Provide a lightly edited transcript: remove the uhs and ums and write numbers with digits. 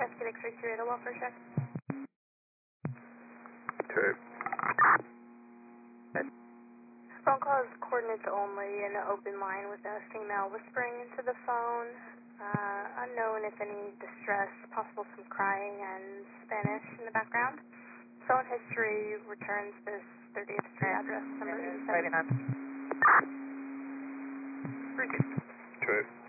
Cascade X-ray 280, welfare check. Okay. Phone call is coordinates only, an open line with a female whispering into the phone. Unknown if any distress, possible some crying and Spanish in the background. Phone history returns this 30th Street address, number 87. Okay.